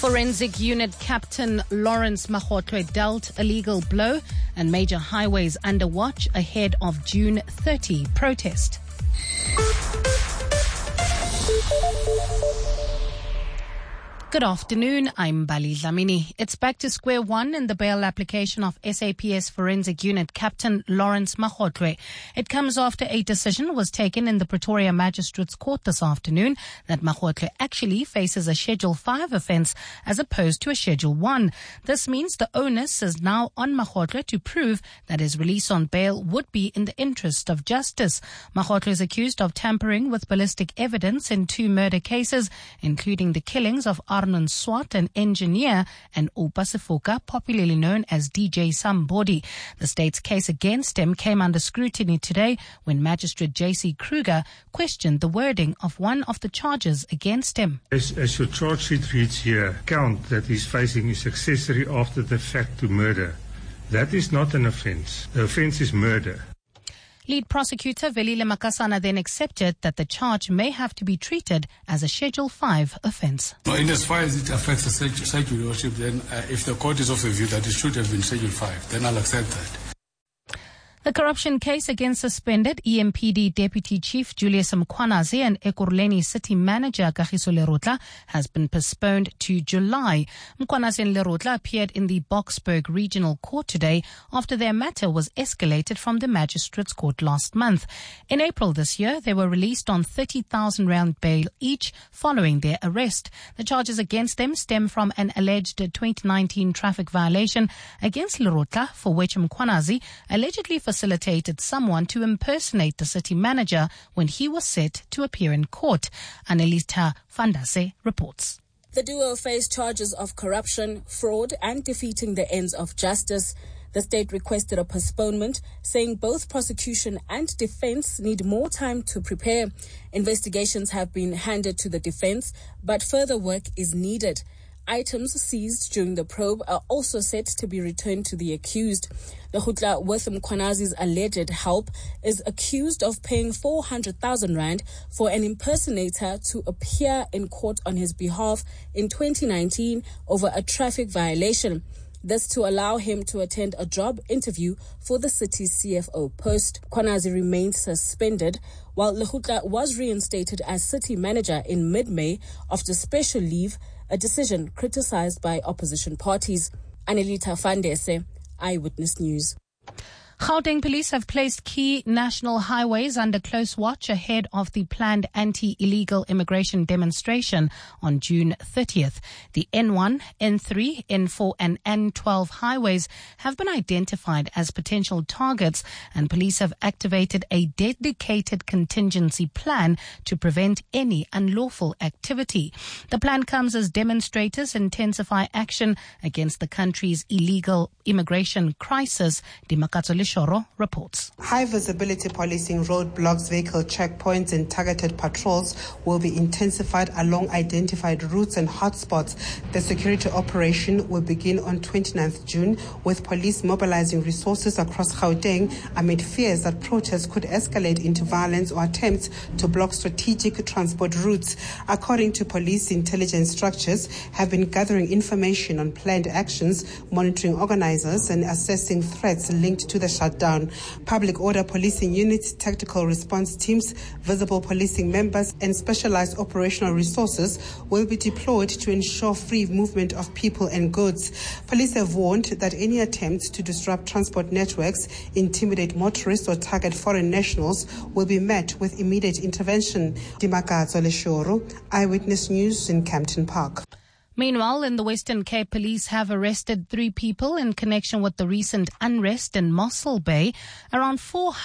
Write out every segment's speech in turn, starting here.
Forensic Unit Captain Lawrence Magotlo dealt a legal blow and major highways under watch ahead of June 30 protest. Good afternoon, I'm Bali Dlamini. It's back to square one in the bail application of SAPS Forensic Unit Captain Lawrence Magotlo. It comes after a decision was taken in the Pretoria Magistrates Court this afternoon that Magotlo actually faces a Schedule 5 offence as opposed to a Schedule 1. This means the onus is now on Magotlo to prove that his release on bail would be in the interest of justice. Magotlo is accused of tampering with ballistic evidence in 2 murder cases, including the killings of Arnon Swart, an engineer, and Oupa Sefoka, popularly known as DJ Sambodi. The state's case against him came under scrutiny today when Magistrate J.C. Kruger questioned the wording of one of the charges against him. As your charge sheet reads here, count that he's facing is accessory after the fact to murder. That is not an offence. The offence is murder. Lead prosecutor Velile Makasana then accepted that the charge may have to be treated as a Schedule 5 offence. No, in as far as it affects the Schedule worship, then if the court is of the view that it should have been Schedule 5, then I'll accept that. The corruption case against suspended EMPD Deputy Chief Julius Mkhwanazi and Ekurhuleni City Manager Kagiso Lerotla has been postponed to July. Mkhwanazi and Lerotla appeared in the Boksburg Regional Court today after their matter was escalated from the Magistrates Court last month. In April this year, they were released on 30,000 rand bail each following their arrest. The charges against them stem from an alleged 2019 traffic violation against Lerotla, for which Mkhwanazi allegedly facilitated someone to impersonate the city manager when he was set to appear in court. Annelita Fandase reports. The duo face charges of corruption, fraud, and defeating the ends of justice. The state requested a postponement, saying both prosecution and defense need more time to prepare. Investigations have been handed to the defense, but further work is needed. Items seized during the probe are also set to be returned to the accused. The Hutla, with Mkhwanazi's alleged help, is accused of paying 400,000 rand for an impersonator to appear in court on his behalf in 2019 over a traffic violation. This to allow him to attend a job interview for the city's CFO post. Mkhwanazi remains suspended, while Lehutla was reinstated as city manager in mid-May after special leave, a decision criticized by opposition parties. Annelita Fandese, Eyewitness News. Gauteng police have placed key national highways under close watch ahead of the planned anti-illegal immigration demonstration on June 30th. The N1, N3, N4 and N12 highways have been identified as potential targets, and police have activated a dedicated contingency plan to prevent any unlawful activity. The plan comes as demonstrators intensify action against the country's illegal immigration crisis. Dimakatso Lishoro reports. High visibility policing, roadblocks, vehicle checkpoints and targeted patrols will be intensified along identified routes and hotspots. The security operation will begin on 29th June with police mobilizing resources across Gauteng amid fears that protests could escalate into violence or attempts to block strategic transport routes. According to police, intelligence structures have been gathering information on planned actions, monitoring organizers and assessing threats linked to the shutdown. Public order policing units, tactical response teams, visible policing members and specialized operational resources will be deployed to ensure free movement of people and goods. Police have warned that any attempts to disrupt transport networks, intimidate motorists or target foreign nationals will be met with immediate intervention. Dimakatso Leshoro, Eyewitness News in Campton Park. Meanwhile, in the Western Cape, police have arrested 3 people in connection with the recent unrest in Mossel Bay. Around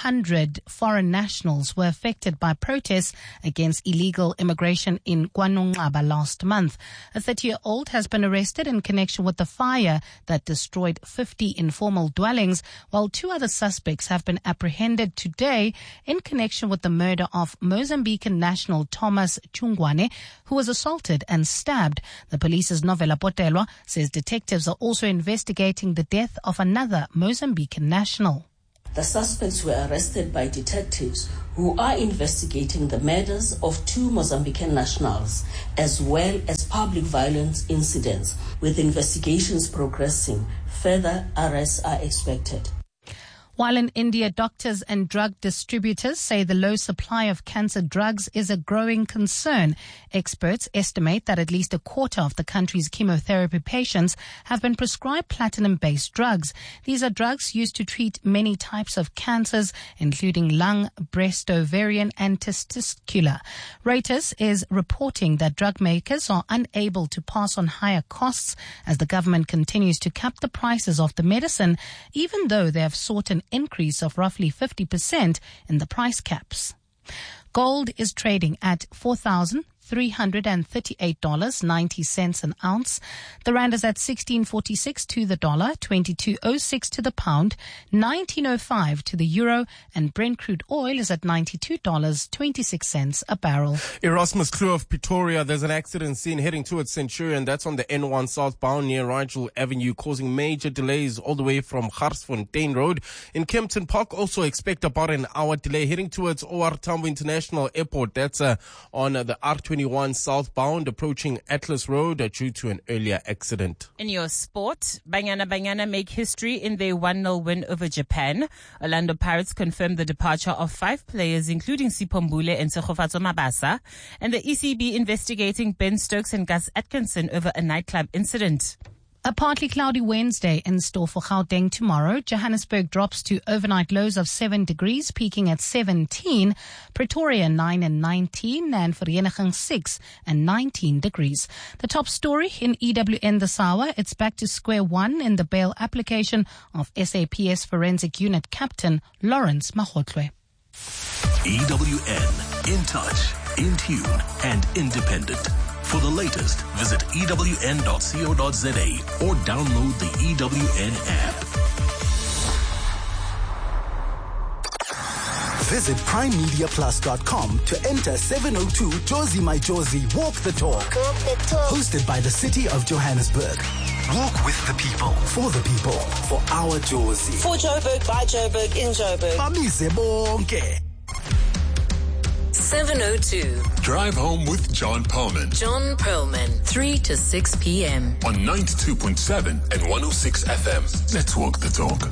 400 foreign nationals were affected by protests against illegal immigration in KwaNongxaba last month. A 30-year-old has been arrested in connection with the fire that destroyed 50 informal dwellings, while 2 other suspects have been apprehended today in connection with the murder of Mozambican national Thomas Chungwane, who was assaulted and stabbed. The police's Novella Potelwa says detectives are also investigating the death of another Mozambican national. The suspects were arrested by detectives who are investigating the murders of 2 Mozambican nationals, as well as public violence incidents. With investigations progressing, further arrests are expected. While in India, doctors and drug distributors say the low supply of cancer drugs is a growing concern. Experts estimate that at least a quarter of the country's chemotherapy patients have been prescribed platinum-based drugs. These are drugs used to treat many types of cancers, including lung, breast, ovarian, and testicular. Reuters is reporting that drug makers are unable to pass on higher costs as the government continues to cap the prices of the medicine, even though they have sought an increase of roughly 50% in the price caps. Gold is trading at $4,338.90 an ounce. The rand is at 16.46 to the dollar, 22.06 to the pound, 19.05 to the euro, and Brent crude oil is at $92.26 a barrel. Erasmus Kloof of Pretoria, there's an accident scene heading towards Centurion. That's on the N1 southbound near Rigel Avenue, causing major delays all the way from Garsfontein Road. In Kempton Park, also expect about an hour delay heading towards OR Tambo International Airport. That's on the R21 southbound approaching Atlas Road due to an earlier accident. In your sport, Banyana make history in their 1-0 win over Japan. Orlando Pirates confirmed the departure of 5 players, including Sipho Mbule and Sekgofatso Mabasa, and the ECB investigating Ben Stokes and Gus Atkinson over a nightclub incident. A partly cloudy Wednesday in store for Gauteng tomorrow. Johannesburg drops to overnight lows of 7 degrees, peaking at 17. Pretoria 9 and 19, and Vereeniging 6 and 19 degrees. The top story in EWN this hour, it's back to square one in the bail application of SAPS Forensic Unit Captain Lawrence Magotlwe. EWN, in touch, in tune, and independent. For the latest, visit ewn.co.za or download the EWN app. Visit primemediaplus.com to enter 702 Jozi My Jozi Walk the Talk. Hosted by the City of Johannesburg. Walk with the people, for the people, for our Jozi. For Joburg, by Joburg, in Joburg. Bamise bonke. 702. Drive home with John Perlman. John Perlman, 3 to 6 p.m. on 92.7 and 106 FM. Let's walk the talk.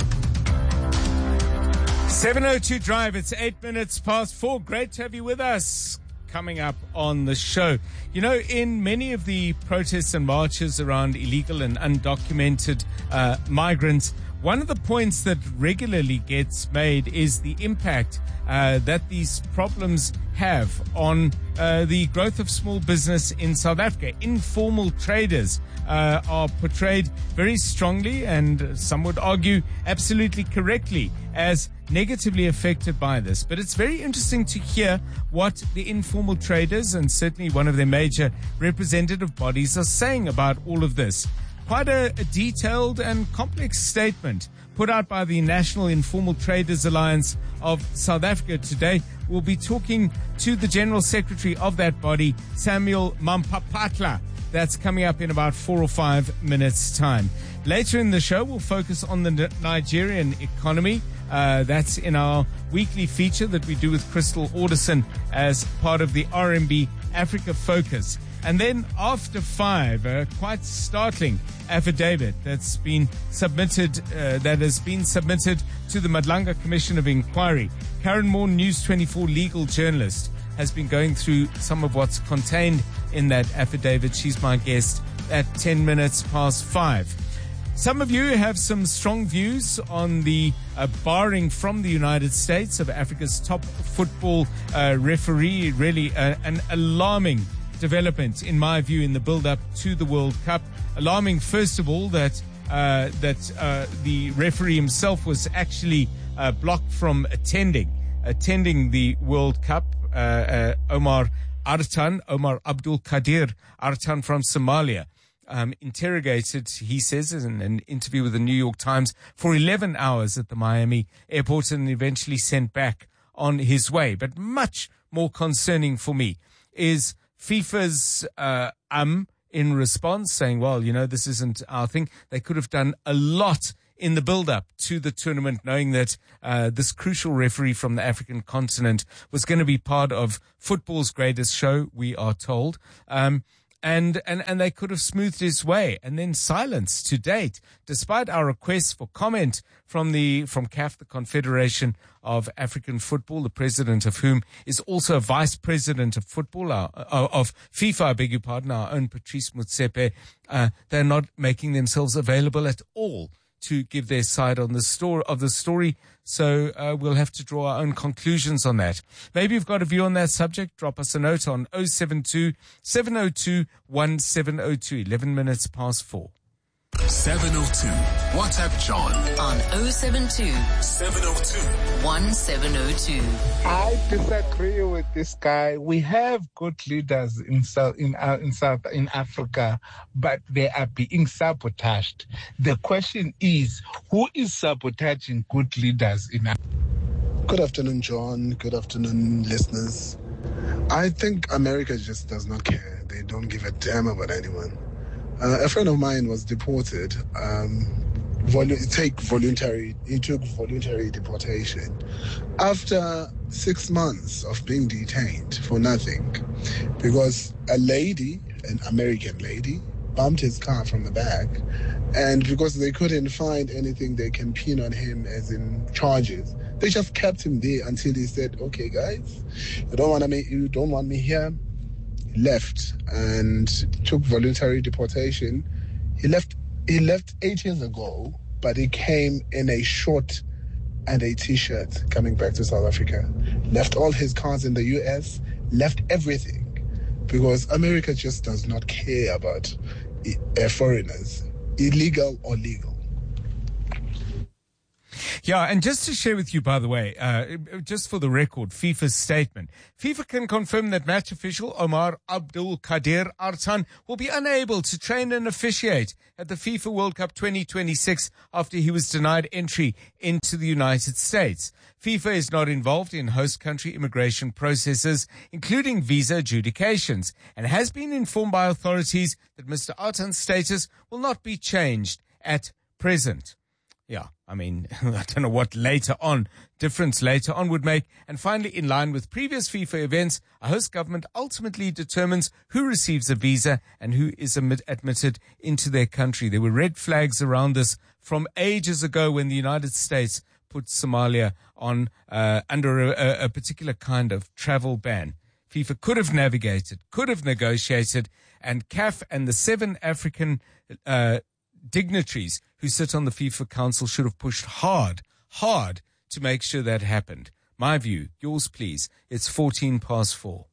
702 Drive. It's 8 minutes past 4. Great to have you with us. Coming up on the show, you know, in many of the protests and marches around illegal and undocumented migrants, one of the points that regularly gets made is the impact that these problems have on the growth of small business in South Africa. Informal traders are portrayed very strongly, and some would argue absolutely correctly, as negatively affected by this. But it's very interesting to hear what the informal traders and certainly one of their major representative bodies are saying about all of this. Quite a detailed and complex statement put out by the National Informal Traders Alliance of South Africa today. We'll be talking to the General Secretary of that body, Samuel Mampapatla. That's coming up in about 4 or 5 minutes' time. Later in the show, we'll focus on the Nigerian economy. That's in our weekly feature that we do with Crystal Alderson as part of the RMB Africa Focus. And then after 5, a quite startling affidavit that's been submitted, that has been submitted to the Madlanga Commission of Inquiry. Karen Moore, News 24 legal journalist, has been going through some of what's contained in that affidavit. She's my guest at 10 minutes past 5. Some of you have some strong views on the barring from the United States of Africa's top football referee. Really an alarming development, in my view, in the build-up to the World Cup. Alarming, first of all, that the referee himself was actually blocked from attending the World Cup. Omar Abdul Qadir Artan from Somalia, interrogated, he says, in an interview with the New York Times, for 11 hours at the Miami airport and eventually sent back on his way. But much more concerning for me is FIFA's in response, saying, well, you know, this isn't our thing. They could have done a lot in the build-up to the tournament, knowing that this crucial referee from the African continent was going to be part of football's greatest show, we are told. And they could have smoothed his way, and then silence to date, despite our requests for comment from CAF, the Confederation of African Football, the president of whom is also vice president of football, of FIFA, I beg your pardon, our own Patrice Motsepe. They're not making themselves available at all to give their side on the story. So we'll have to draw our own conclusions on that. Maybe you've got a view on that subject. Drop us a note on 072 702 1702, 11 minutes past 4. 702. WhatsApp John on 072 702 1702. I disagree with this guy. We have good leaders in Africa, but they are being sabotaged. The question is, who is sabotaging good leaders in Africa? Good afternoon, John. Good afternoon, listeners. I think America just does not care. They don't give a damn about anyone. A friend of mine was deported. He took voluntary deportation after 6 months of being detained for nothing, because a lady, an American lady, bumped his car from the back, and because they couldn't find anything they can pin on him as in charges, they just kept him there until he said, "Okay, guys, you don't want me here." Left and took voluntary deportation. He left 8 years ago, but he came in a short and a t-shirt coming back to South Africa. Left all his cars in the US, left everything, because America just does not care about foreigners, illegal or legal. Yeah, and just to share with you, by the way, just for the record, FIFA's statement. FIFA can confirm that match official Omar Abdul Kadir Artan will be unable to train and officiate at the FIFA World Cup 2026 after he was denied entry into the United States. FIFA is not involved in host country immigration processes, including visa adjudications, and has been informed by authorities that Mr. Artan's status will not be changed at present. Yeah, I mean, I don't know what difference later on would make. And finally, in line with previous FIFA events, a host government ultimately determines who receives a visa and who is admitted into their country. There were red flags around this from ages ago when the United States put Somalia on under a particular kind of travel ban. FIFA could have navigated, could have negotiated, and CAF and the 7 African dignitaries who sit on the FIFA Council should have pushed hard to make sure that happened. My view, yours please. It's 14 past 4.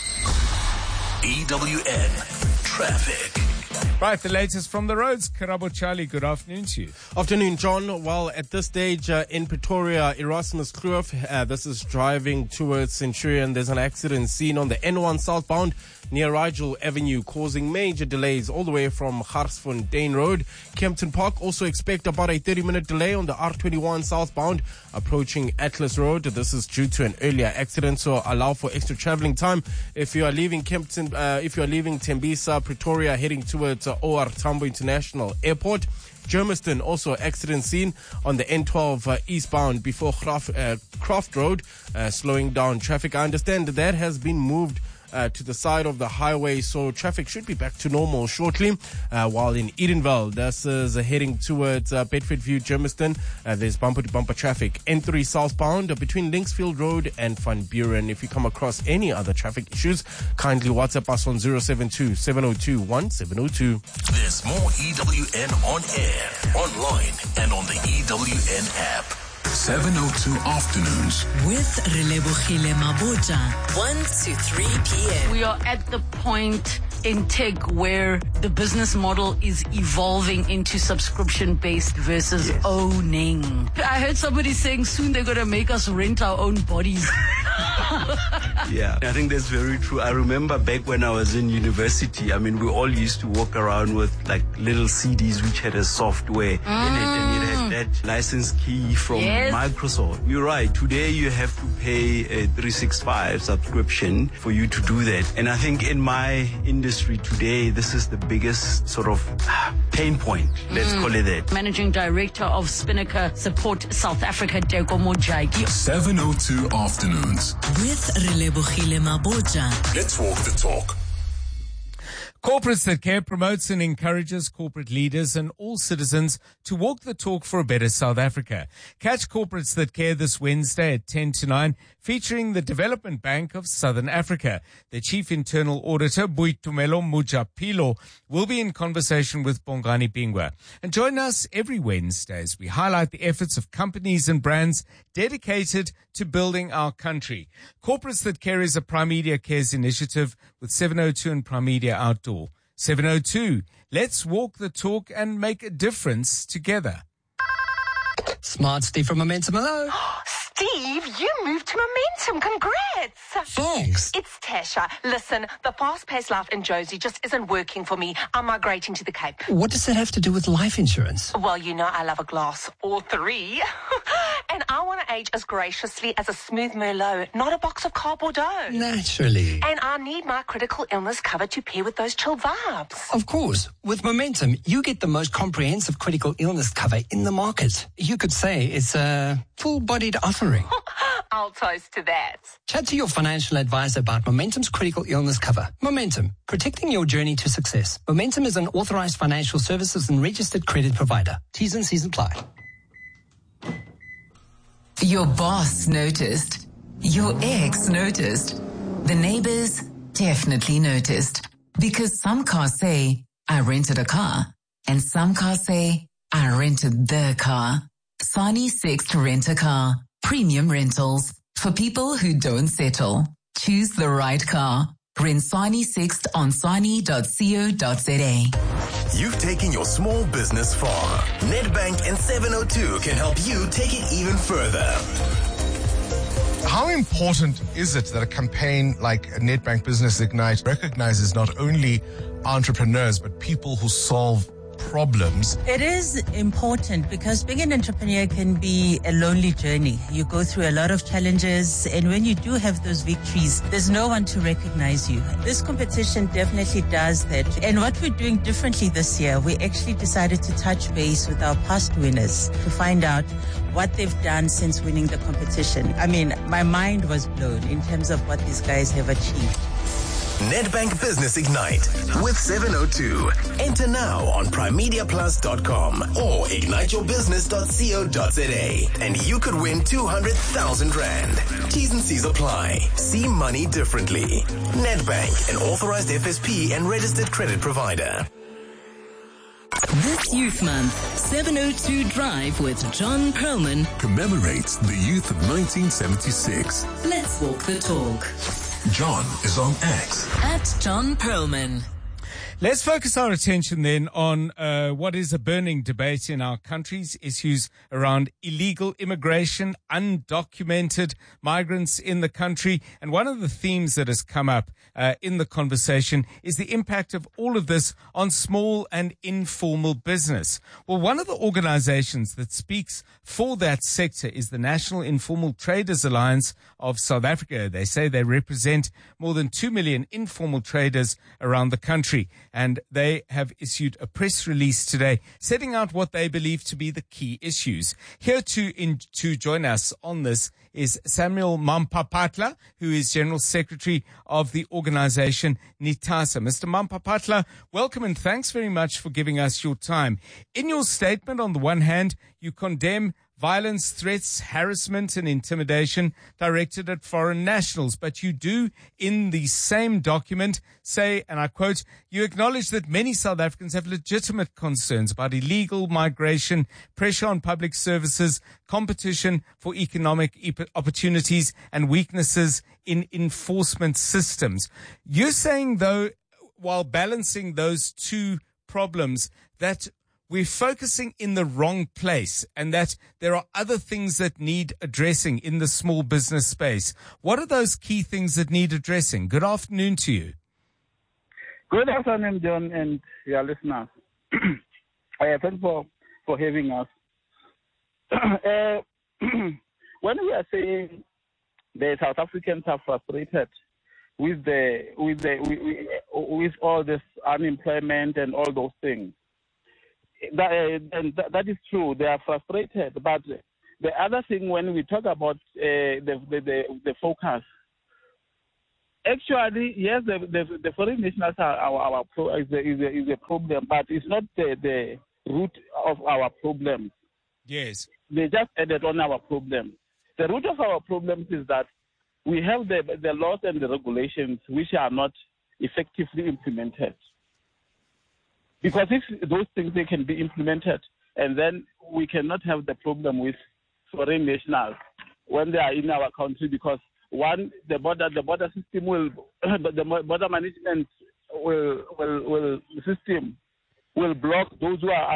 EWN Traffic. Right, the latest from the roads. Karabo Charlie, good afternoon to you. Afternoon, John. Well, at this stage in Pretoria, Erasmus Kloof, this is driving towards Centurion. There's an accident scene on the N1 southbound near Rigel Avenue, causing major delays all the way from Garsfontein Road. Kempton Park also expect about a 30-minute delay on the R21 southbound approaching Atlas Road. This is due to an earlier accident, so allow for extra traveling time if you are leaving Tembisa, Pretoria, heading towards OR Tambo International Airport. Germiston, also accident scene on the N12 eastbound before Croft Road, slowing down traffic. I understand that has been moved to the side of the highway, so traffic should be back to normal shortly. While in Edenville, this is heading towards Bedfordview, Germiston, there's bumper-to-bumper traffic. N3 southbound between Linksfield Road and Van Buren. If you come across any other traffic issues, kindly WhatsApp us on 072 702 1702. There's more EWN on air, online, and on the EWN app. 702 Afternoons with Relebogile Mabota, 1 to 3 p.m. We are at the point in tech where the business model is evolving into subscription-based versus owning. I heard somebody saying soon they're going to make us rent our own bodies. Yeah, I think that's very true. I remember back when I was in university, I mean, we all used to walk around with like little CDs which had a software in it, and it had that license key from Microsoft. You're right. Today you have to pay a 365 subscription for you to do that. And I think in my industry today, this is the biggest sort of pain point. Let's call it that. Managing Director of Spinnaker Support South Africa, Teko Mojaki. 702 Afternoons. With Relebohile Maboja. Let's walk the talk. Corporates That Care promotes and encourages corporate leaders and all citizens to walk the talk for a better South Africa. Catch Corporates That Care this Wednesday at 10 to 9, featuring the Development Bank of Southern Africa. The Chief Internal Auditor, Boitumelo Mujapilo, will be in conversation with Bongani Bingwa. And join us every Wednesday as we highlight the efforts of companies and brands dedicated to building our country. Corporates That Care is a Primedia Cares initiative with 702 and Primedia Outdoor. 702, let's walk the talk and make a difference together. Smart Steve from Momentum, hello. Steve, you moved to Momentum. Congrats. Thanks. It's Tasha. Listen, the fast-paced life in Josie just isn't working for me. I'm migrating to the Cape. What does that have to do with life insurance? Well, you know I love a glass or three. And I want to age as graciously as a smooth Merlot, not a box of cardboard dough. Naturally. And I need my critical illness cover to pair with those chill vibes. Of course. With Momentum, you get the most comprehensive critical illness cover in the market. You could say it's a full-bodied offering. I'll toast to that. Chat to your financial advisor about Momentum's critical illness cover. Momentum, protecting your journey to success. Momentum is an authorized financial services and registered credit provider. T's and C's apply. Your boss noticed. Your ex noticed. The neighbors definitely noticed. Because some cars say, I rented a car. And some cars say, I rented the car. Sani Sixt Rent a Car. Premium rentals. For people who don't settle. Choose the right car. Rent Sani Sixt on sani.co.za. You've taken your small business far. Nedbank and 702 can help you take it even further. How important is it that a campaign like Nedbank Business Ignite recognizes not only entrepreneurs, but people who solve problems? It is important because being an entrepreneur can be a lonely journey. You go through a lot of challenges, and when you do have those victories, there's no one to recognize you. This competition definitely does that. And what we're doing differently this year, we actually decided to touch base with our past winners to find out what they've done since winning the competition. I mean, my mind was blown in terms of what these guys have achieved. Nedbank Business Ignite with 702. Enter now on primediaplus.com or igniteyourbusiness.co.za and you could win 200,000 Rand. T's and C's apply. See money differently. Nedbank, an authorized FSP and registered credit provider. This Youth Month, 702 Drive with John Perlman commemorates the youth of 1976. Let's walk the talk. John is on X. At John Perlman. Let's focus our attention then on what is a burning debate in our country's issues around illegal immigration, undocumented migrants in the country. And one of the themes that has come up in the conversation is the impact of all of this on small and informal business. Well, one of the organizations that speaks for that sector is the National Informal Traders Alliance of South Africa. They say they represent more than 2 million informal traders around the country. And they have issued a press release today setting out what they believe to be the key issues. Here to join us on this is Samuel Mampapatla, who is General Secretary of the organization NITASA. Mr. Mampapatla, welcome and thanks very much for giving us your time. In your statement, on the one hand, you condemn violence, threats, harassment and intimidation directed at foreign nationals. But you do, in the same document, say, and I quote, you acknowledge that many South Africans have legitimate concerns about illegal migration, pressure on public services, competition for economic opportunities and weaknesses in enforcement systems. You're saying, though, while balancing those two problems, that we're focusing in the wrong place and that there are other things that need addressing in the small business space. What are those key things that need addressing? Good afternoon to you. Good afternoon, John, and your listeners. Thanks for having us. when we are saying the South Africans are frustrated with all this unemployment and all those things, that is true. They are frustrated. But the other thing, when we talk about the focus, actually, yes, the foreign nationals are is a problem, but it's not the root of our problems. Yes. They just added on our problems. The root of our problems is that we have the laws and the regulations which are not effectively implemented. Because if those things they can be implemented, and then we cannot have the problem with foreign nationals when they are in our country, because one, the border system will, the border management system will block those who are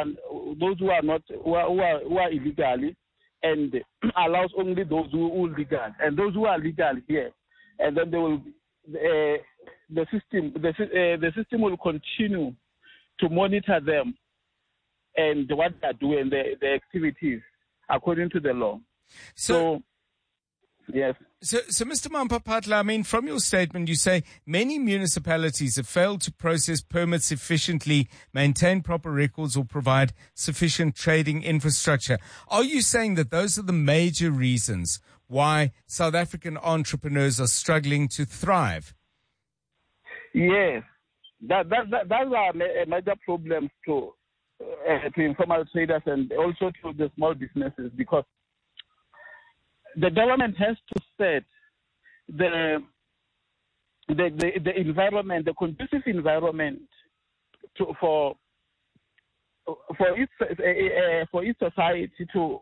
illegally, and allows only those who are legal, and those who are legal here, and then they will the system will continue to monitor them and what they're doing, the activities according to the law. So yes. So Mr. Mampapatla, I mean, from your statement, you say many municipalities have failed to process permits efficiently, maintain proper records, or provide sufficient trading infrastructure. Are you saying that those are the major reasons why South African entrepreneurs are struggling to thrive? Yes, that's our major problems to informal traders and also to the small businesses, because the government has to set the environment, the conducive environment for its society to,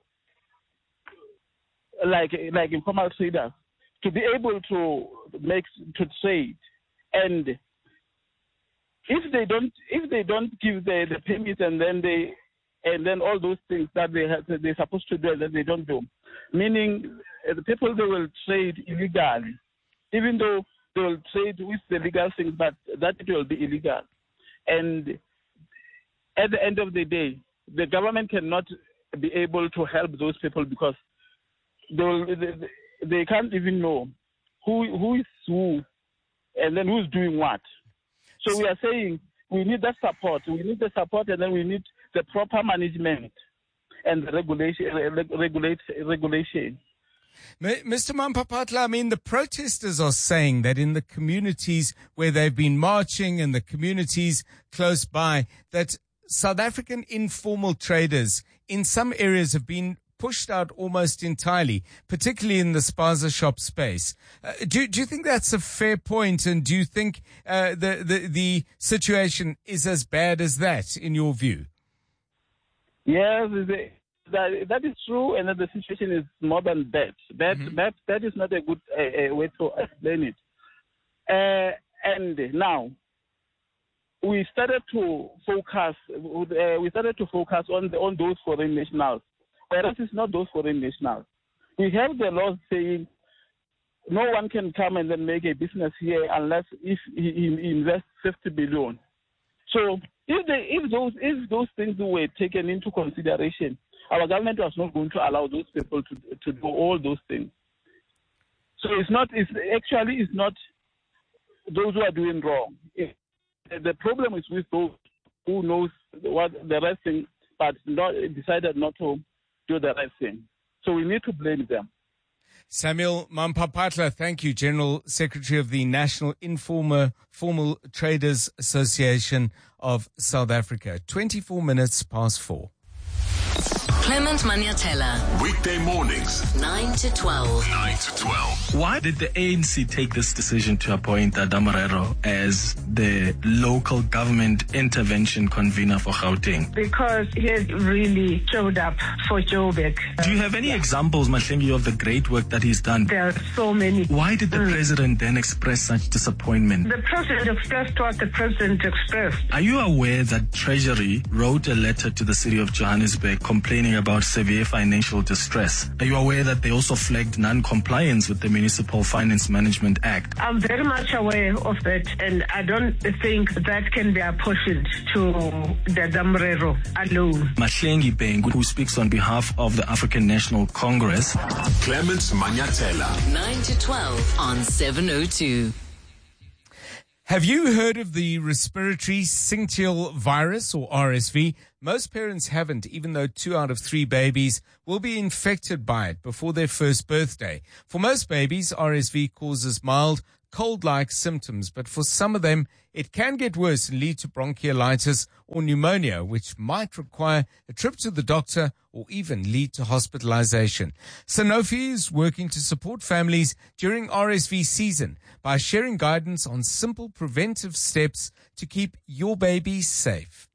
like informal traders, to be able to trade. And if they don't give the permits, and then all those things that they're supposed to do and then they don't do, meaning the people, they will trade illegally, even though they will trade with the legal things, but that it will be illegal. And at the end of the day, the government cannot be able to help those people, because they can't even know who is who, and then who's doing what. So we are saying we need that support. We need the support, and then we need the proper management and the regulation. Mr. Mampapatla, I mean, the protesters are saying that in the communities where they've been marching and the communities close by, that South African informal traders in some areas have been pushed out almost entirely, particularly in the spaza shop space. Do you think that's a fair point? And do you think the situation is as bad as that, in your view? Yes, that is true, and the situation is more than that. That is not a good way to explain it. And now we started to focus. On those foreign nationals, whereas it's not those foreign nationals. We have the laws saying no one can come and then make a business here unless if he invests 50 billion. So if those things were taken into consideration, our government was not going to allow those people to do all those things. So it's not those who are doing wrong. The problem is with those who knows what the right thing, but decided not to do the right thing. So we need to blame them. Samuel Mampapatla, thank you, General Secretary of the National Formal Traders Association of South Africa. 24 minutes past 4. Clement Maniatella. Weekday mornings, 9 to 12. 9 to 12. Why did the ANC take this decision to appoint Adamorero as the local government intervention convener for Gauteng? Because he had really showed up for Joburg. Do you have any examples, Mahlengi, of the great work that he's done? There are so many. Why did the president then express such disappointment? The president expressed what the president expressed. Are you aware that Treasury wrote a letter to the city of Johannesburg complaining talking about severe financial distress. Are you aware that they also flagged non-compliance with the Municipal Finance Management Act? I'm very much aware of that, and I don't think that can be apportioned to the Damrero alone. Mahlengi Beng, who speaks on behalf of the African National Congress. Clement Manyatela. 9 to 12 on 702. Have you heard of the respiratory syncytial virus, or RSV? Most parents haven't, even though 2 out of 3 babies will be infected by it before their first birthday. For most babies, RSV causes mild cold-like symptoms, but for some of them, it can get worse and lead to bronchiolitis or pneumonia, which might require a trip to the doctor or even lead to hospitalization. Sanofi is working to support families during RSV season by sharing guidance on simple preventive steps to keep your baby safe.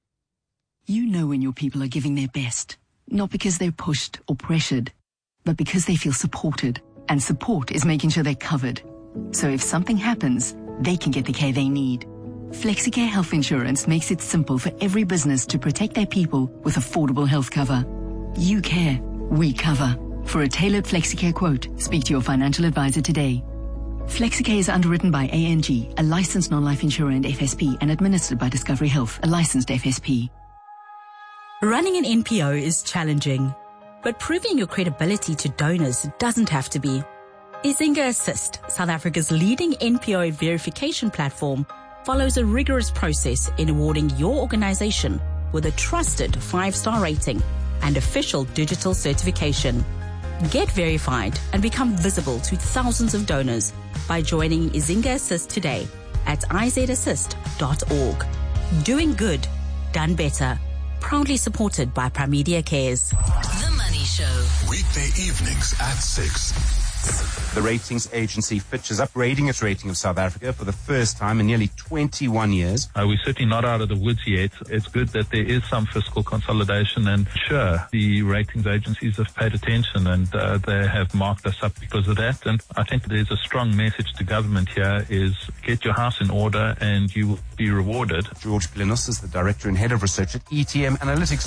You know when your people are giving their best, not because they're pushed or pressured, but because they feel supported. And support is making sure they're covered. So if something happens, they can get the care they need. FlexiCare Health Insurance makes it simple for every business to protect their people with affordable health cover. You care, we cover. For a tailored FlexiCare quote, speak to your financial advisor today. FlexiCare is underwritten by ANG, a licensed non-life insurer and FSP, and administered by Discovery Health, a licensed FSP. Running an NPO is challenging, but proving your credibility to donors doesn't have to be. Izinga Assist, South Africa's leading NPO verification platform, follows a rigorous process in awarding your organization with a trusted 5-star rating and official digital certification. Get verified and become visible to thousands of donors by joining Izinga Assist today at izassist.org. Doing good, done better. Proudly supported by Primedia Cares. The Money Show. Weekday evenings at 6. The ratings agency Fitch is upgrading its rating of South Africa for the first time in nearly 21 years. We're certainly not out of the woods yet. It's good that there is some fiscal consolidation, and sure, the ratings agencies have paid attention and they have marked us up because of that. And I think there's a strong message to government here is get your house in order and you will be rewarded. George Plenus is the director and head of research at ETM Analytics.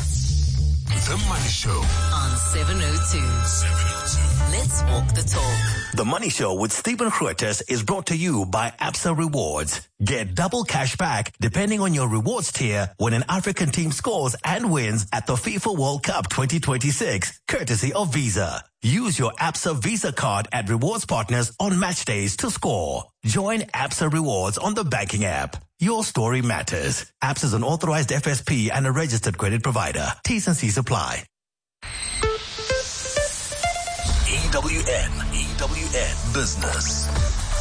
The Money Show on 702. Let's walk the talk. The Money Show with Stephen Grootes is brought to you by Absa Rewards. Get double cash back depending on your rewards tier when an African team scores and wins at the FIFA World Cup 2026, courtesy of Visa. Use your Absa Visa card at rewards partners on match days to score. Join Absa Rewards on the banking app. Your story matters. Absa is an authorized FSP and a registered credit provider. T's and C's apply. EWN Business.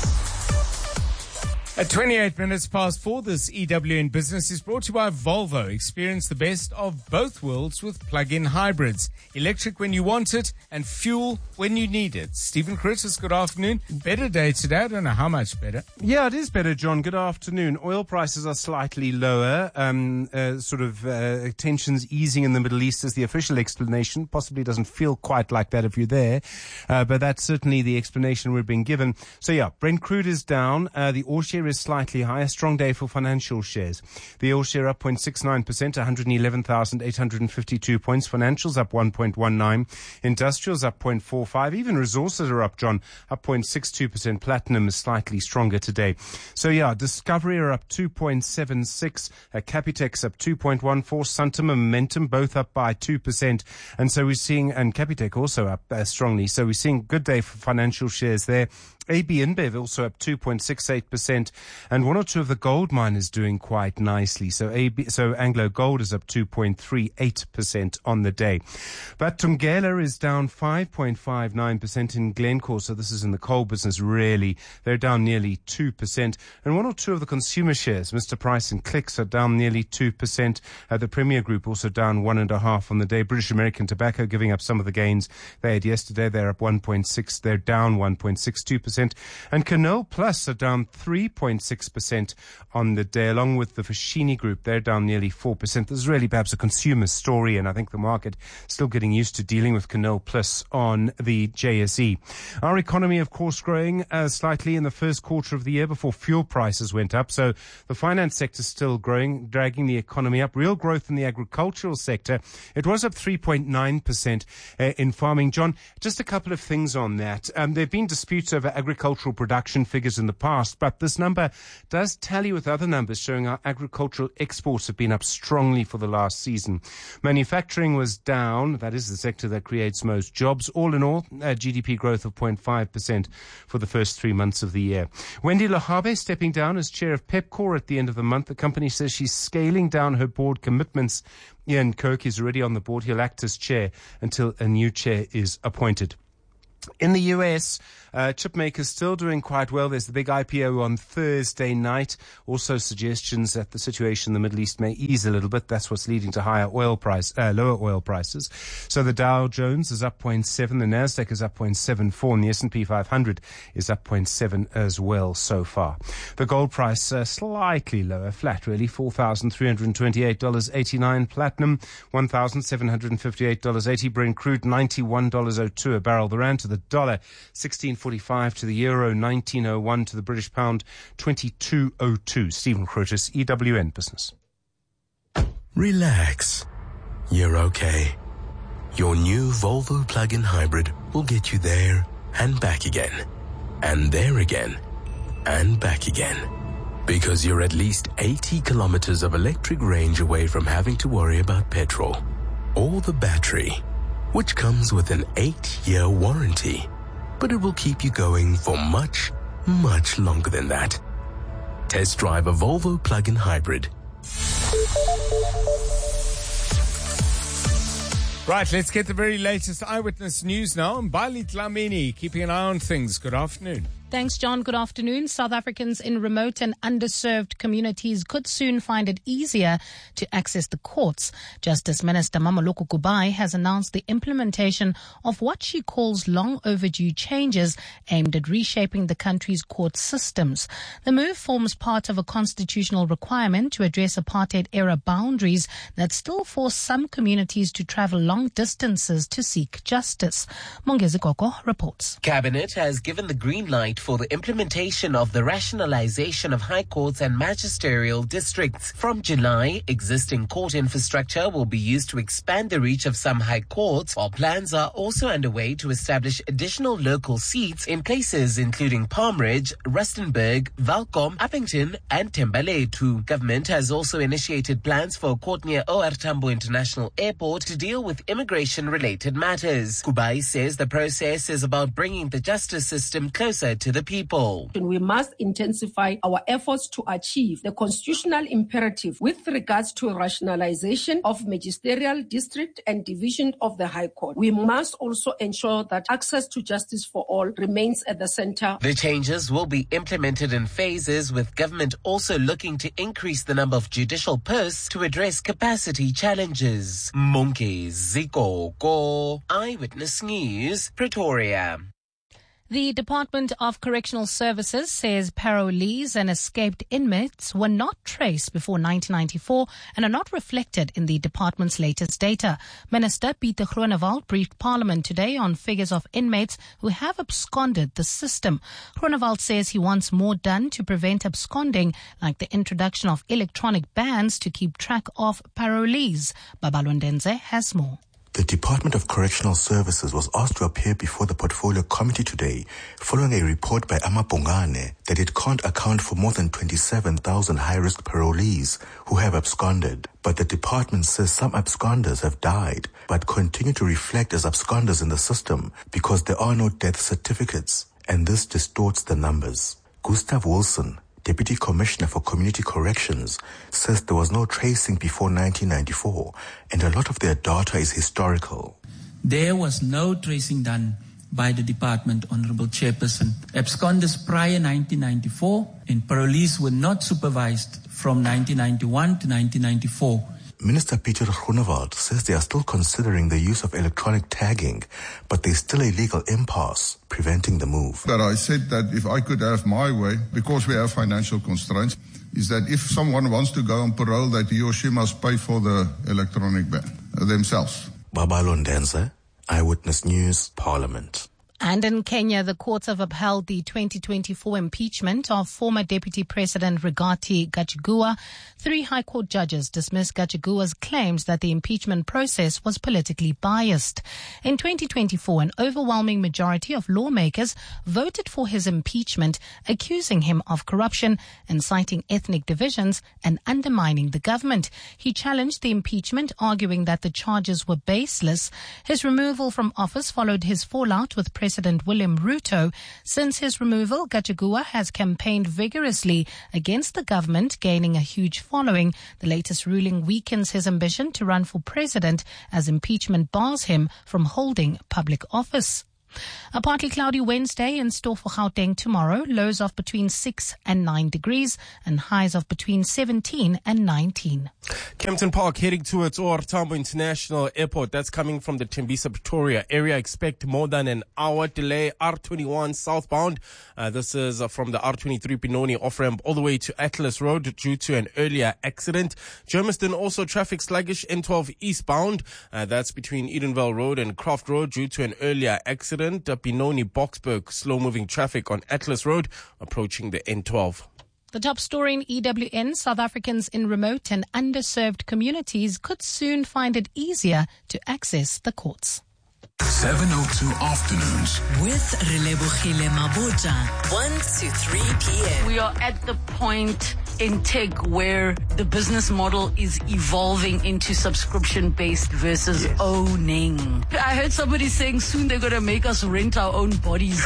At 28 minutes past 4, this EWN Business is brought to you by Volvo. Experience the best of both worlds with plug-in hybrids. Electric when you want it and fuel when you need it. Stephen Grootes, good afternoon. Better day today. I don't know how much better. Yeah, it is better, John. Good afternoon. Oil prices are slightly lower. Tensions easing in the Middle East is the official explanation. Possibly doesn't feel quite like that if you're there. But that's certainly the explanation we're being given. So yeah, Brent crude is down. The ore share is slightly higher. Strong day for financial shares. The ore share up 0.69%, 111,852 points. Financials up 1.19. Industrials up 0.45. Even resources are up, John, up 0.62%. Platinum is slightly stronger today. So yeah, Discovery are up 2.76. Capitex up 2.14. Suntima, Momentum both up by 2%. And so we're seeing, and Capitec also up strongly. So we're seeing good day for financial shares there. AB InBev also up 2.68%, and one or two of the gold miners doing quite nicely. So Anglo Gold is up 2.38% on the day. But Thungela is down 5.59% in Glencore. So this is in the coal business, really. They're down nearly 2%. And one or two of the consumer shares, Mr. Price and Clicks, are down nearly 2%. The Premier Group also down 1.5% on the day. British American Tobacco giving up some of the gains they had yesterday. They're up 1.6%. They're down 1.62%. 0.6%. And Canal Plus are down 3.6% on the day, along with the Foschini Group. They're down nearly 4%. This is really perhaps a consumer story, and I think the market still getting used to dealing with Canal Plus on the JSE. Our economy, of course, growing slightly in the first quarter of the year before fuel prices went up. So the finance sector is still growing, dragging the economy up. Real growth in the agricultural sector. It was up 3.9% in farming. John, just a couple of things on that. There have been disputes over agricultural production figures in the past, but this number does tally with other numbers showing our agricultural exports have been up strongly for the last season. Manufacturing was down. That is the sector that creates most jobs. All in all, GDP growth of 0.5% for the first 3 months of the year. Wendy Lohabe stepping down as chair of Pepkor at the end of the month. The company says she's scaling down her board commitments. Ian Kirk is already on the board. He'll act as chair until a new chair is appointed. In the US, chip makers still doing quite well. There's the big IPO on Thursday night. Also suggestions that the situation in the Middle East may ease a little bit. That's what's leading to lower oil prices. So the Dow Jones is up 0.7, the Nasdaq is up 0.74, and the S&P 500 is up 0.7 as well so far. The gold price slightly lower, flat really, $4,328.89 platinum, $1,758.80 Brent crude, $91.02 a barrel. The rand to the dollar, 16.45 to the euro, 19.01 to the British pound, 22.02. Stephen Crotus, EWN Business. Relax. You're okay. Your new Volvo plug-in hybrid will get you there and back again. And there again. And back again. Because you're at least 80 kilometers of electric range away from having to worry about petrol or the battery, which comes with an 8-year warranty. But it will keep you going for much, much longer than that. Test drive a Volvo plug-in hybrid. Right, let's get the very latest eyewitness news now. Mbali Dlamini, keeping an eye on things. Good afternoon. Thanks, John. Good afternoon. South Africans in remote and underserved communities could soon find it easier to access the courts. Justice Minister Mamoloko Kubai has announced the implementation of what she calls long overdue changes aimed at reshaping the country's court systems. The move forms part of a constitutional requirement to address apartheid-era boundaries that still force some communities to travel long distances to seek justice. Mongezi Koko reports. Cabinet has given the green light for the implementation of the rationalization of high courts and magisterial districts. From July, existing court infrastructure will be used to expand the reach of some high courts, while plans are also underway to establish additional local seats in places including Palm Ridge, Rustenburg, Valcom, Uppington and Thembalethu. Government has also initiated plans for a court near OR Tambo International Airport to deal with immigration-related matters. Kubai says the process is about bringing the justice system closer to the people. We must intensify our efforts to achieve the constitutional imperative with regards to rationalization of magisterial district and division of the High Court. We must also ensure that access to justice for all remains at the center. The changes will be implemented in phases, with government also looking to increase the number of judicial posts to address capacity challenges. Mongezi Zikoko, Eyewitness News, Pretoria. The Department of Correctional Services says parolees and escaped inmates were not traced before 1994 and are not reflected in the department's latest data. Minister Pieter Groenewald briefed Parliament today on figures of inmates who have absconded the system. Groenewald says he wants more done to prevent absconding, like the introduction of electronic bans to keep track of parolees. Babalwandenze has more. The Department of Correctional Services was asked to appear before the Portfolio Committee today following a report by Amapongane that it can't account for more than 27,000 high-risk parolees who have absconded. But the department says some absconders have died but continue to reflect as absconders in the system because there are no death certificates, and this distorts the numbers. Gustav Wilson, Deputy Commissioner for Community Corrections, says there was no tracing before 1994 and a lot of their data is historical. There was no tracing done by the department, Honorable Chairperson. Absconders prior 1994 and parolees were not supervised from 1991 to 1994. Minister Peter Groenewald says they are still considering the use of electronic tagging, but there's still a legal impasse preventing the move. But I said that if I could have my way, because we have financial constraints, is that if someone wants to go on parole, that he or she must pay for the electronic ban themselves. Babalo Ndenze, Eyewitness News, Parliament. And in Kenya, the courts have upheld the 2024 impeachment of former Deputy President Rigathi Gachagua. 3 High Court judges dismissed Gachagua's claims that the impeachment process was politically biased. In 2024, an overwhelming majority of lawmakers voted for his impeachment, accusing him of corruption, inciting ethnic divisions, and undermining the government. He challenged the impeachment, arguing that the charges were baseless. His removal from office followed his fallout with President William Ruto. Since his removal, Gachagua has campaigned vigorously against the government, gaining a huge following. The latest ruling weakens his ambition to run for president, as impeachment bars him from holding public office. A partly cloudy Wednesday in store for Gauteng tomorrow. Lows of between 6 and 9 degrees and highs of between 17 and 19. Kempton Park heading towards OR Tambo International Airport. That's coming from the Tembisa Pretoria area. Expect more than an hour delay. R21 southbound. This is from the R23 Benoni off-ramp all the way to Atlas Road due to an earlier accident. Germiston also traffic sluggish. N12 eastbound. That's between Edenvale Road and Croft Road due to an earlier accident. Benoni Boksburg, slow-moving traffic on Atlas Road, approaching the N12. The top story in EWN, South Africans in remote and underserved communities could soon find it easier to access the courts. 702 Afternoons with Relebogile Mabotja, 1 to 3 p.m. We are at the point in tech where the business model is evolving into subscription-based versus owning. I heard somebody saying soon they're going to make us rent our own bodies.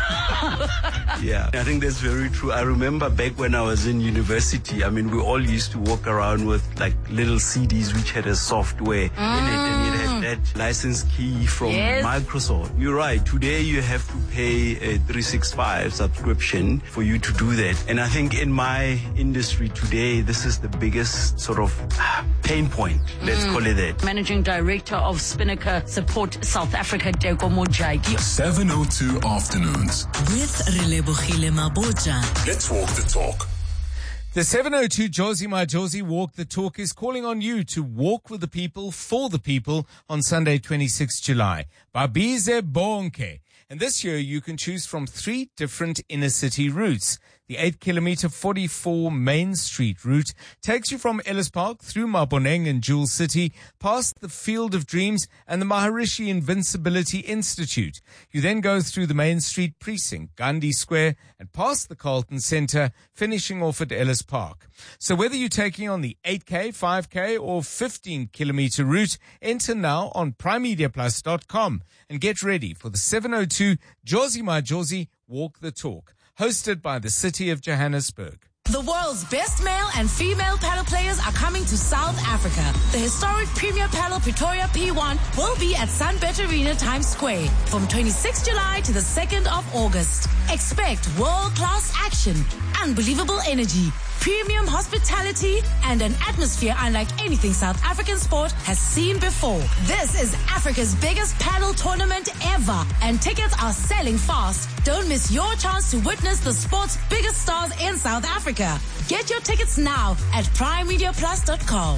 Yeah, I think that's very true. I remember back when I was in university, I mean, we all used to walk around with like little CDs which had a software in it, and it had that license key from Microsoft. You're right. Today you have to pay a 365 subscription for you to do that. And I think in my industry today, this is the biggest sort of pain point. Let's call it that. Managing Director of Spinnaker Support South Africa, Teko Mojaki. 702 Afternoons with Relebogile Mabotja. Let's walk the talk. The 702 Jozi My Jozi Walk the Talk is calling on you to walk with the people, for the people, on Sunday, 26 July. Babize Bonke. And this year you can choose from 3 different inner city routes. The 8-kilometer 44 Main Street route takes you from Ellis Park through Maboneng and Jewel City, past the Field of Dreams and the Maharishi Invincibility Institute. You then go through the Main Street precinct, Gandhi Square, and past the Carlton Centre, finishing off at Ellis Park. So whether you're taking on the 8K, 5K or 15-kilometer route, enter now on primemediaplus.com and get ready for the 702 Jozi My Jozi Walk the Talk, hosted by the City of Johannesburg. The world's best male and female paddle players are coming to South Africa. The historic Premier Paddle Pretoria P1 will be at Sunbet Arena Times Square from 26 July to the 2nd of August. Expect world-class action, unbelievable energy, premium hospitality, and an atmosphere unlike anything South African sport has seen before. This is Africa's biggest paddle tournament ever, and tickets are selling fast. Don't miss your chance to witness the sport's biggest stars in South Africa. Get your tickets now at primemediaplus.com.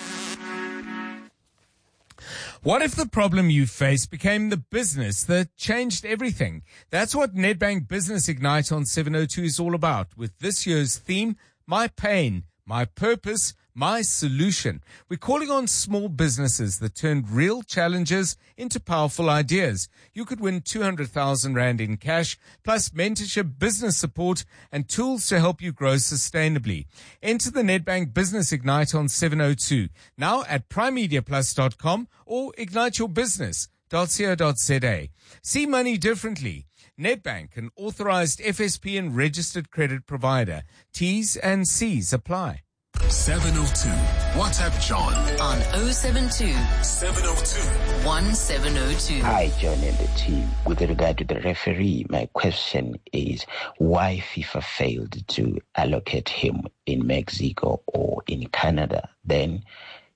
What if the problem you face became the business that changed everything? That's what Nedbank Business Ignite on 702 is all about, with this year's theme, My Pain, My Purpose, My Solution. We're calling on small businesses that turned real challenges into powerful ideas. You could win 200,000 Rand in cash, plus mentorship, business support, and tools to help you grow sustainably. Enter the Nedbank Business Ignite on 702, now at primemediaplus.com or igniteyourbusiness.co.za. See money differently. Nedbank, an authorized FSP and registered credit provider. T's and C's apply. 702. WhatsApp John on 072 702 1702. Hi, John and the team. With regard to the referee, my question is why FIFA failed to allocate him in Mexico or in Canada. Then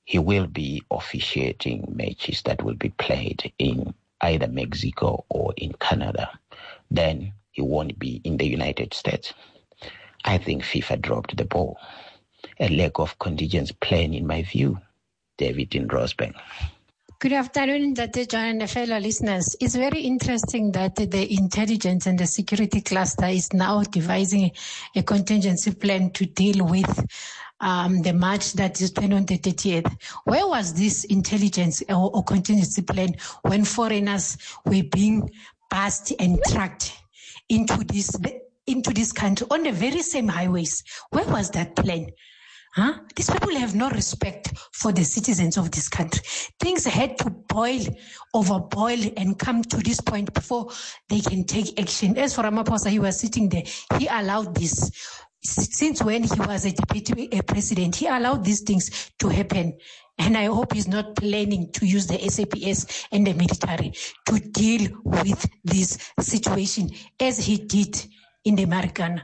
he will be officiating matches that will be played in either Mexico or in Canada. Then he won't be in the United States. I think FIFA dropped the ball. A lack of contingent plan, in my view. David in Rosebank. Good afternoon, Dr. John and fellow listeners. It's very interesting that the intelligence and the security cluster is now devising a contingency plan to deal with the match that is planned on the 30th. Where was this intelligence or contingency plan when foreigners were being passed and tracked into this country on the very same highways? Where was that plan? These people have no respect for the citizens of this country. Things had to overboil and come to this point before they can take action. As for Ramaphosa, he was sitting there. He allowed this. Since when he was a deputy president, he allowed these things to happen. And I hope he's not planning to use the SAPS and the military to deal with this situation as he did in the Marikana.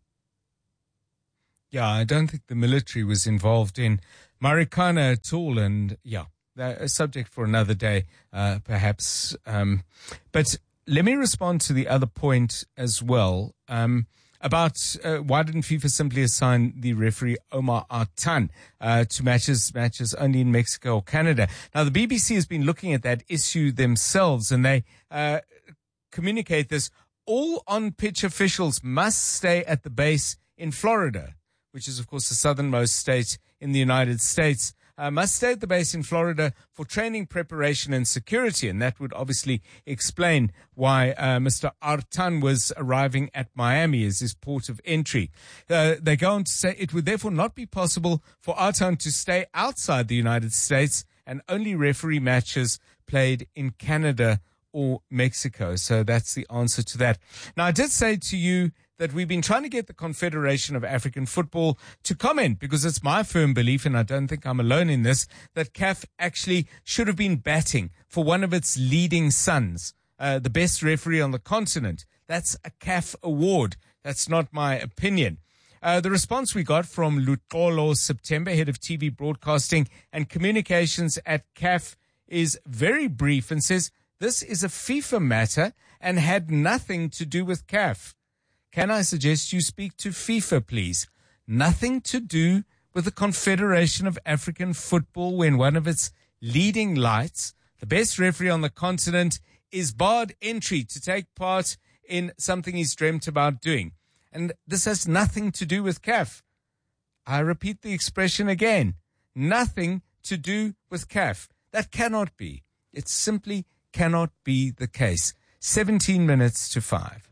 Yeah, I don't think the military was involved in Marikana at all. And yeah, a subject for another day, perhaps. But let me respond to the other point as well. About why didn't FIFA simply assign the referee Omar Artan to matches only in Mexico or Canada? Now, the BBC has been looking at that issue themselves, and they communicate this. All on-pitch officials must stay at the base in Florida, which is, of course, the southernmost state in the United States. Must stay at the base in Florida for training, preparation, and security. And that would obviously explain why Mr. Artan was arriving at Miami as his port of entry. They go on to say it would therefore not be possible for Artan to stay outside the United States and only referee matches played in Canada or Mexico. So that's the answer to that. Now, I did say to you that we've been trying to get the Confederation of African Football to comment, because it's my firm belief, and I don't think I'm alone in this, that CAF actually should have been batting for one of its leading sons, the best referee on the continent. That's a CAF award. That's not my opinion. The response we got from Lutolo September, head of TV broadcasting and communications at CAF, is very brief and says, this is a FIFA matter and had nothing to do with CAF. Can I suggest you speak to FIFA, please? Nothing to do with the Confederation of African Football when one of its leading lights, the best referee on the continent, is barred entry to take part in something he's dreamt about doing. And this has nothing to do with CAF. I repeat the expression again. Nothing to do with CAF. That cannot be. It simply cannot be the case. 17 minutes to 5.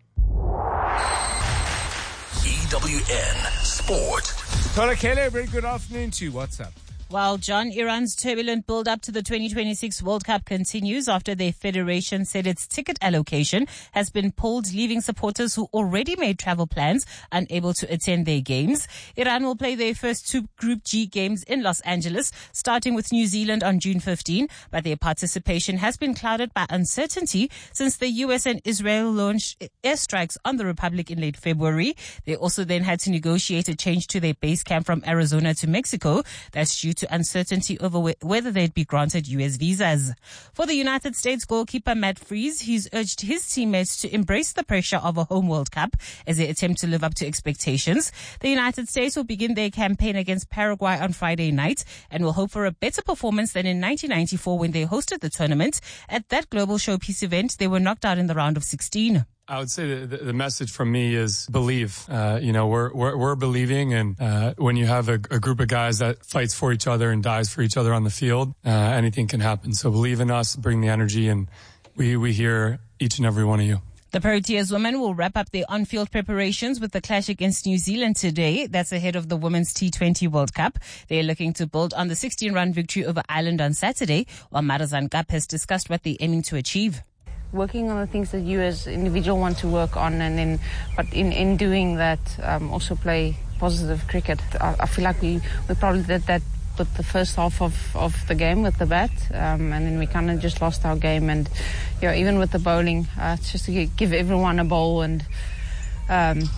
EWN Sport. Tola Kele, very good afternoon to you. What's up? Well, John, Iran's turbulent build-up to the 2026 World Cup continues after their federation said its ticket allocation has been pulled, leaving supporters who already made travel plans unable to attend their games. Iran will play their first two Group G games in Los Angeles, starting with New Zealand on June 15, but their participation has been clouded by uncertainty since the US and Israel launched airstrikes on the Republic in late February. They also then had to negotiate a change to their base camp from Arizona to Mexico. That's due to uncertainty over whether they'd be granted U.S. visas. For the United States goalkeeper Matt Freese, he's urged his teammates to embrace the pressure of a home World Cup as they attempt to live up to expectations. The United States will begin their campaign against Paraguay on Friday night and will hope for a better performance than in 1994 when they hosted the tournament. At that global showpiece event, they were knocked out in the round of 16. I would say the message from me is believe. We're believing, and when you have a group of guys that fights for each other and dies for each other on the field, anything can happen. So believe in us, bring the energy, and we hear each and every one of you. The Proteas women will wrap up their on-field preparations with the clash against New Zealand today. That's ahead of the Women's T20 World Cup. They're looking to build on the 16-run victory over Ireland on Saturday, while Marazan Gap has discussed what they're aiming to achieve. Working on the things that you as individual want to work on, and then, but in doing that, also play positive cricket. I feel like we probably did that with the first half of the game with the bat, and then we kind of just lost our game. And even with the bowling, it's just to give everyone a bowl and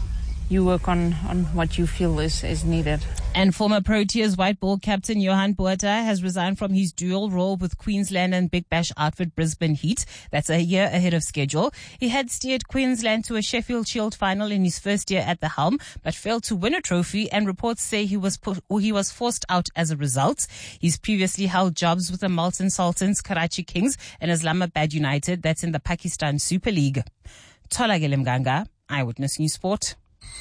you work on what you feel is needed. And former Proteas white ball captain Johan Botha has resigned from his dual role with Queensland and Big Bash outfit Brisbane Heat. That's a year ahead of schedule. He had steered Queensland to a Sheffield Shield final in his first year at the helm, but failed to win a trophy, and reports say he was forced out as a result. He's previously held jobs with the Multan Sultans, Karachi Kings, and Islamabad United. That's in the Pakistan Super League. Tholakele Mganga, Eyewitness News Sport.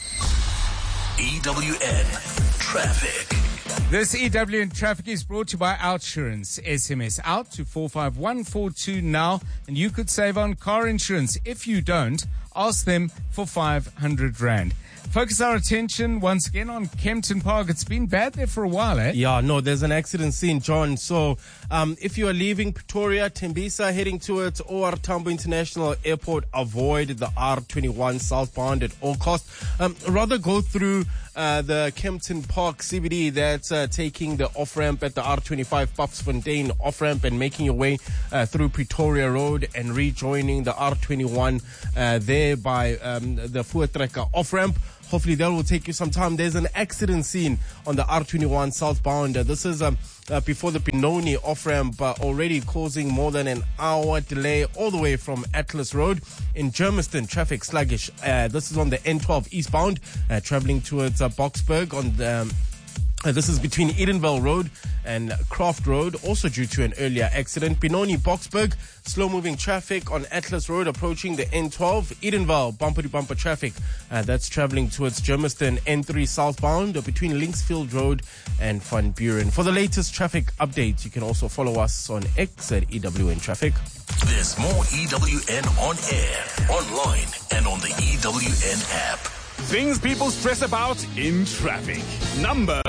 EWN Traffic. This EWN Traffic is brought to you by Outsurance. SMS out to 45142 now, and you could save on car insurance. If you don't, ask them for 500 Rand. Focus our attention once again on Kempton Park. It's been bad there for a while, eh? Yeah, no, there's an accident scene, John. So, if you are leaving Pretoria, Tembisa, heading towards OR Tambo International Airport, avoid the R21 southbound at all costs. Rather go through the Kempton Park CBD that's taking the off-ramp at the R25 Papsfontein off-ramp and making your way through Pretoria Road and rejoining the R21 there by the Voortrekker off-ramp. Hopefully that will take you some time. There's an accident scene on the R21 southbound. This is before the Benoni off-ramp, already causing more than an hour delay all the way from Atlas Road. In Germiston, traffic sluggish. This is on the N12 eastbound, traveling towards Boksburg on the this is between Edenvale Road and Croft Road, also due to an earlier accident. Benoni, Boksburg, slow-moving traffic on Atlas Road approaching the N12. Edenvale, bumper-to-bumper traffic. That's traveling towards Germiston, N3 southbound, between Linksfield Road and Van Buren. For the latest traffic updates, you can also follow us on X at EWN Traffic. There's more EWN on air, online, and on the EWN app. Things people stress about in traffic. Number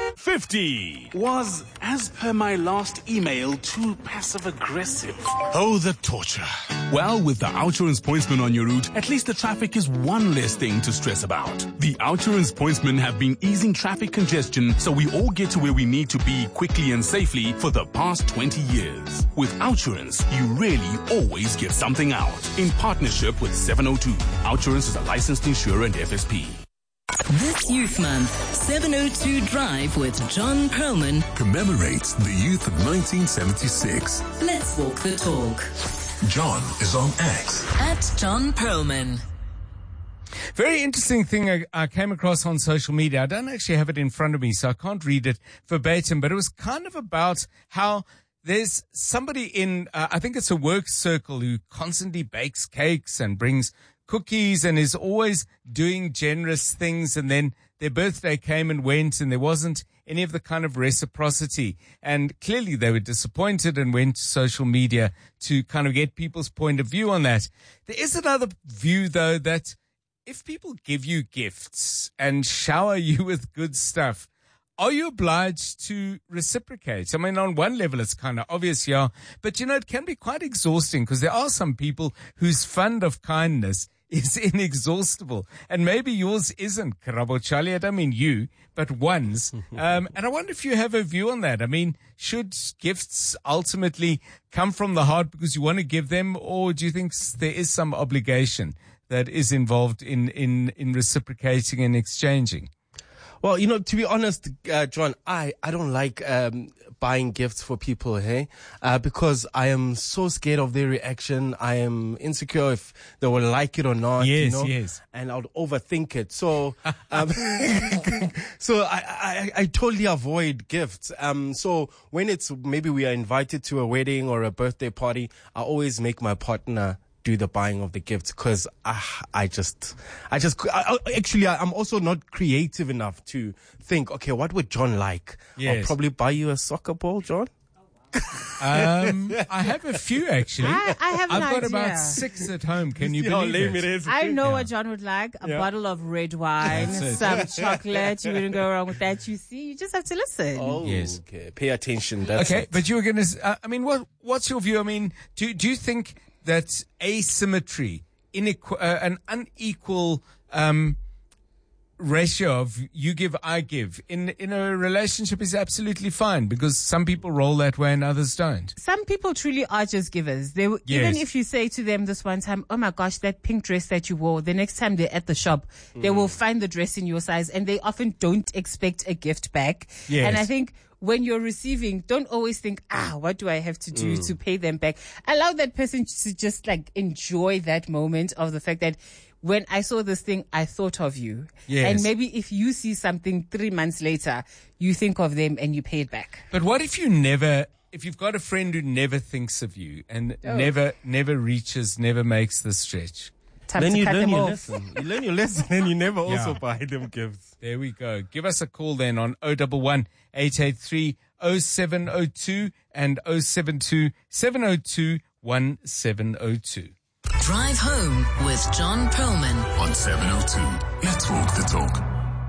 50 was, as per my last email, too passive-aggressive. Oh, the torture. Well, with the Outsurance Pointsman on your route, at least the traffic is one less thing to stress about. The Outsurance Pointsmen have been easing traffic congestion so we all get to where we need to be quickly and safely for the past 20 years. With Outsurance, you really always get something out. In partnership with 702. Outsurance is a licensed insurer and FSP. This Youth Month, 702 Drive with John Perlman commemorates the youth of 1976. Let's walk the talk. John is on X. At John Perlman. Very interesting thing I came across on social media. I don't actually have it in front of me, so I can't read it verbatim, but it was kind of about how there's somebody in, I think it's a work circle, who constantly bakes cakes and brings cookies and is always doing generous things, and then their birthday came and went and there wasn't any of the kind of reciprocity, and clearly they were disappointed and went to social media to kind of get people's point of view on that. There is another view, though, that if people give you gifts and shower you with good stuff, are you obliged to reciprocate? I mean, on one level, it's kind of obvious, yeah, but it can be quite exhausting, because there are some people whose fund of kindness is inexhaustible, and maybe yours isn't, Karabo Charlie. I don't mean you, but one's. And I wonder if you have a view on that. I mean, should gifts ultimately come from the heart because you want to give them, or do you think there is some obligation that is involved in reciprocating and exchanging? Well, to be honest, John, I don't like buying gifts for people, hey? Because I am so scared of their reaction. I am insecure if they will like it or not. Yes. And I'll overthink it. So, so I totally avoid gifts. So when it's, maybe we are invited to a wedding or a birthday party, I always make my partner do the buying of the gifts, because I'm also not creative enough to think, okay, what would John like? Yes. I'll probably buy you a soccer ball, John. I have a few, actually. I've got about 6 at home. Can you believe it? I know what John would like. A bottle of red wine, some chocolate. You wouldn't go wrong with that. You see, you just have to listen. Oh, yes. Okay. Pay attention. That's okay, it. but you were going to, what's your view? I mean, do you think that asymmetry, an unequal ratio of you give, I give in a relationship is absolutely fine, because some people roll that way and others don't. Some people truly are just givers. They will, even if you say to them this one time, oh my gosh, that pink dress that you wore, the next time they're at the shop, they will find the dress in your size, and they often don't expect a gift back. Yes. And I think when you're receiving, don't always think, what do I have to do to pay them back? Allow that person to just like enjoy that moment of the fact that when I saw this thing, I thought of you. Yes. And maybe if you see something 3 months later, you think of them and you pay it back. But what if you've got a friend who never thinks of you and never reaches, never makes the stretch? Then you learn your lesson. You learn your lesson and you never also buy them gifts. There we go. Give us a call then on 011 883 0702 and 072 702 1702. Drive Home with John Perlman on 702. Let's walk the talk.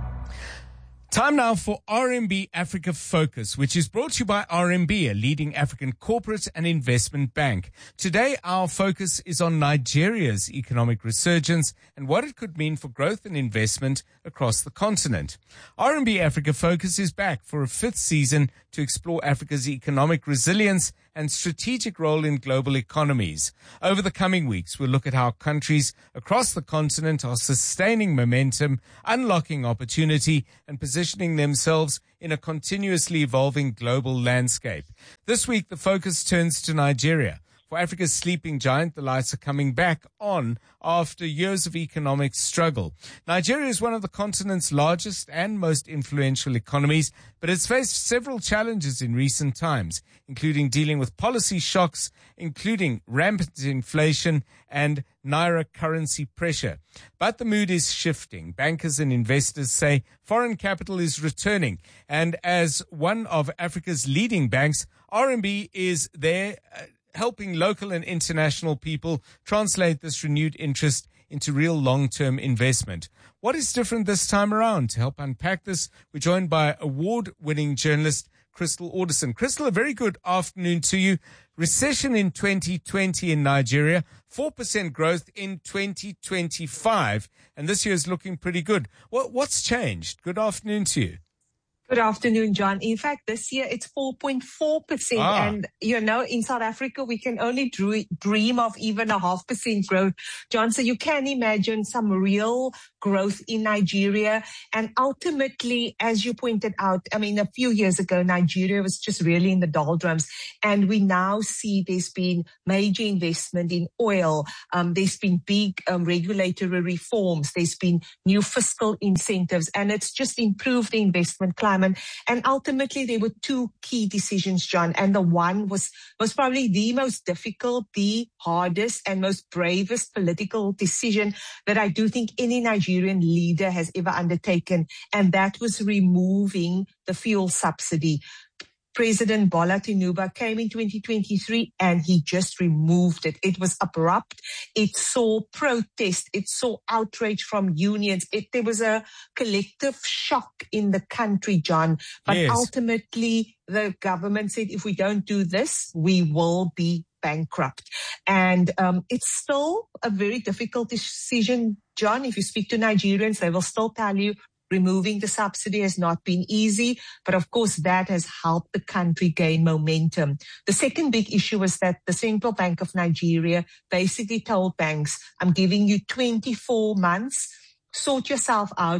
Time now for RMB Africa Focus, which is brought to you by RMB, a leading African corporate and investment bank. Today, our focus is on Nigeria's economic resurgence and what it could mean for growth and investment across the continent. RMB Africa Focus is back for a 5th season to explore Africa's economic resilience and strategic role in global economies. Over the coming weeks, we'll look at how countries across the continent are sustaining momentum, unlocking opportunity, and positioning themselves in a continuously evolving global landscape. This week, the focus turns to Nigeria. For Africa's sleeping giant, the lights are coming back on after years of economic struggle. Nigeria is one of the continent's largest and most influential economies, but it's faced several challenges in recent times, including dealing with policy shocks, including rampant inflation and naira currency pressure. But the mood is shifting. Bankers and investors say foreign capital is returning. And as one of Africa's leading banks, RMB is there helping local and international people translate this renewed interest into real long-term investment. What is different this time around? To help unpack this, we're joined by award-winning journalist Crystal Alderson. Crystal, a very good afternoon to you. Recession in 2020 in Nigeria, 4% growth in 2025, and this year is looking pretty good. What's changed? Good afternoon to you. Good afternoon, John. In fact, this year it's 4.4%. And, in South Africa, we can only dream of even a 0.5% growth, John. So you can imagine some real growth in Nigeria. And ultimately, as you pointed out, a few years ago, Nigeria was just really in the doldrums. And we now see there's been major investment in oil. There's been big regulatory reforms. There's been new fiscal incentives. And it's just improved the investment climate. And ultimately, there were two key decisions, John. And the one was probably the most difficult, the hardest and most bravest political decision that I do think any Nigerian leader has ever undertaken. And that was removing the fuel subsidy. President Bola Tinubu came in 2023 and he just removed it. It was abrupt. It saw protest. It saw outrage from unions. There was a collective shock in the country, John. But ultimately, the government said, if we don't do this, we will be bankrupt. And it's still a very difficult decision, John. If you speak to Nigerians, they will still tell you, removing the subsidy has not been easy, but of course that has helped the country gain momentum. The second big issue was that the Central Bank of Nigeria basically told banks, I'm giving you 24 months, sort yourself out,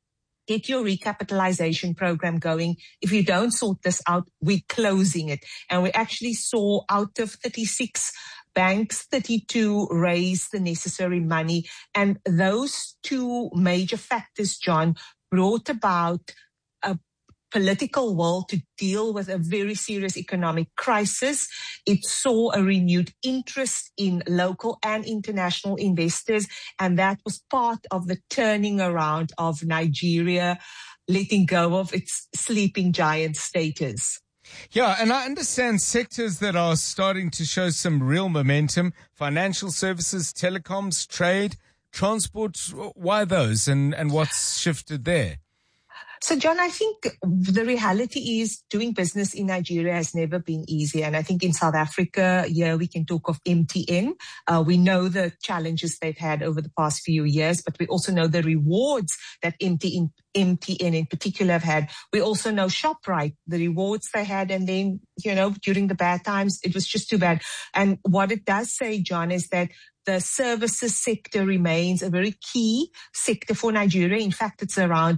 get your recapitalization program going. If you don't sort this out, we're closing it. And we actually saw out of 36 banks, 32 raised the necessary money. And those two major factors, John, brought about a political will to deal with a very serious economic crisis. It saw a renewed interest in local and international investors. And that was part of the turning around of Nigeria, letting go of its sleeping giant status. Yeah, and I understand sectors that are starting to show some real momentum: financial services, telecoms, trade, transport. Why those, and what's shifted there? So, John, I think the reality is doing business in Nigeria has never been easy. And I think in South Africa, we can talk of MTN. We know the challenges they've had over the past few years, but we also know the rewards that MTN in particular have had. We also know ShopRite, the rewards they had. And then, during the bad times, it was just too bad. And what it does say, John, is that the services sector remains a very key sector for Nigeria. In fact, it's around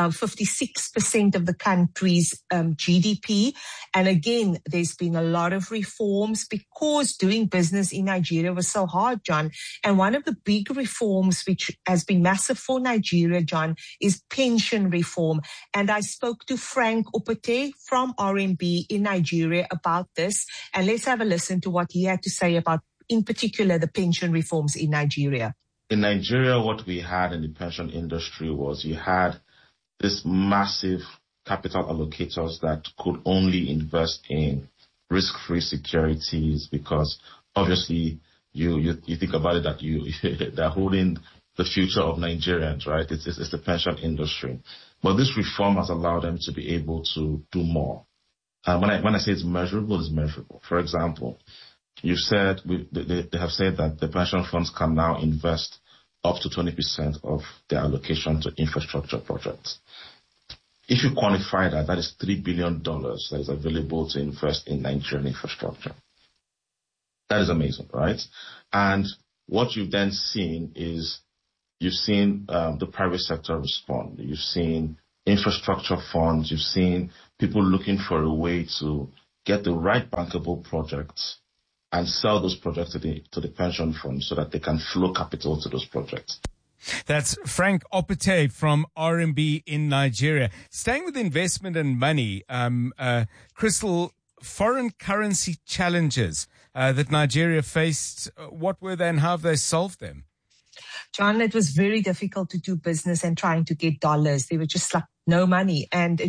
56% of the country's GDP. And again, there's been a lot of reforms because doing business in Nigeria was so hard, John. And one of the big reforms which has been massive for Nigeria, John, is pension reform. And I spoke to Frank Opete from RMB in Nigeria about this. And let's have a listen to what he had to say about, in particular, the pension reforms in Nigeria. In Nigeria, what we had in the pension industry was you had this massive capital allocators that could only invest in risk-free securities because obviously you think about it that they're holding the future of Nigerians, right? It's the pension industry. But this reform has allowed them to be able to do more. When I say it's measurable, it's measurable. For example, you've said they have said that the pension funds can now invest up to 20% of their allocation to infrastructure projects. If you quantify that, that is $3 billion that is available to invest in Nigerian infrastructure. That is amazing, right? And what you've then seen is you've seen the private sector respond. You've seen infrastructure funds. You've seen people looking for a way to get the right bankable projects and sell those projects to the pension fund so that they can flow capital to those projects. That's Frank Opete from RMB in Nigeria. Staying with investment and money, Crystal, foreign currency challenges that Nigeria faced, what were they and how have they solved them? John, it was very difficult to do business and trying to get dollars. They were just like no money. And